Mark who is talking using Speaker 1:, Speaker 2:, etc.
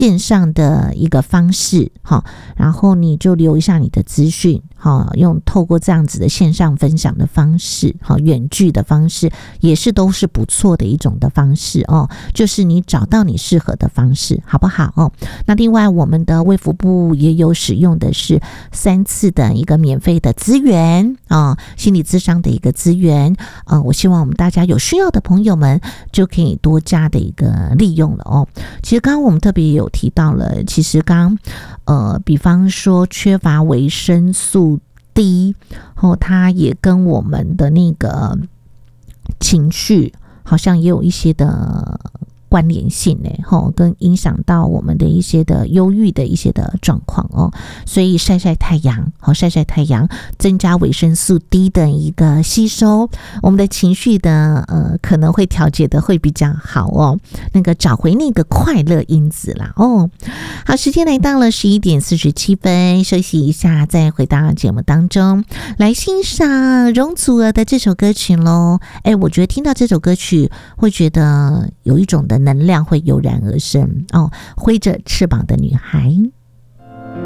Speaker 1: 线上的一个方式，然后你就留一下你的资讯，用透过这样子的线上分享的方式，远距的方式也是都是不错的一种的方式哦，就是你找到你适合的方式，好不好哦？那另外我们的卫福部也有使用的是3次的一个免费的资源心理咨商的一个资源，我希望我们大家有需要的朋友们就可以多加的一个利用了哦。其实刚刚我们特别有提到了，其实比方说缺乏维生素 D， 它也跟我们的那个情绪好像也有一些的关联性跟影响到我们的一些的忧郁的一些的状况哦，所以晒晒太阳，晒晒太阳，增加维生素 D 的一个吸收，我们的情绪的可能会调节的会比较好哦，那个找回那个快乐因子啦哦。好，时间来到了11点47分，休息一下，再回到节目当中来欣赏容祖儿的这首歌曲咯。我觉得听到这首歌曲会觉得有一种的能量会油然而生哦，挥着翅膀的女孩。